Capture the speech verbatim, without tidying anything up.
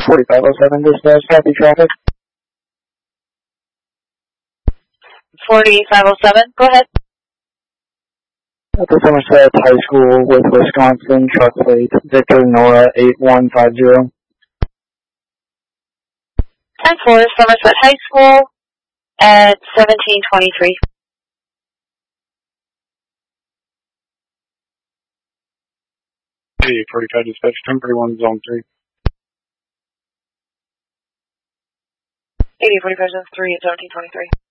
forty-five oh seven, dispatch, copy traffic. forty-five oh seven, go ahead. At the Somerset High School with Wisconsin, truck plate, Victor Nora eight one five zero. ten four, Somerset High School at seventeen twenty-three. eighty forty-five, dispatch, ten thirty-one, zone three. eighty forty-five, zone three at seventeen twenty-three.